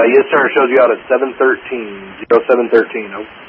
Yes, sir. Shows you out at 713, 0713.